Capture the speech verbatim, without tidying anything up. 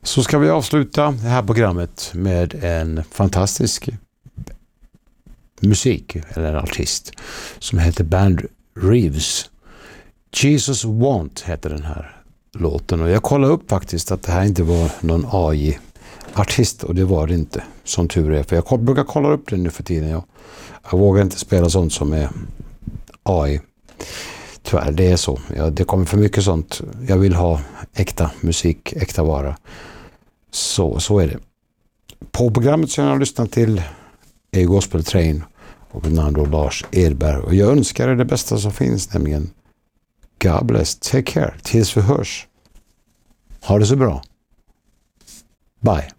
Så ska vi avsluta det här programmet med en fantastisk musik eller artist som heter Band Reeves. Jesus Want heter den här låten, och jag kollade upp faktiskt att det här inte var någon A I-artist, och det var det inte, som tur är, för jag brukar kolla upp det nu för tiden. Jag, jag vågar inte spela sånt som är A I. Tyvärr, det är så. Ja, det kommer för mycket sånt. Jag vill ha äkta musik, äkta vara. Så, så är det. På programmet som jag har lyssnat till är Gospel Train och namn då Lars Edberg. Och jag önskar er det bästa som finns, nämligen God bless, take care, tills vi hörs. Ha det så bra. Bye.